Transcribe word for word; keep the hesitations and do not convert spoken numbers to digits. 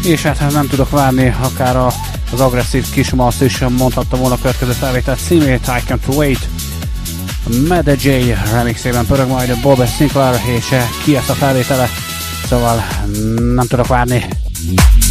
És hát nem tudok várni, akár a, az agresszív kismassz is mondhatta volna a következő felvétel címét, I Can't Wait. Mad J remixében pörög majd Bob Sinclair, és ki ezt a felvétele, szóval nem tudok várni.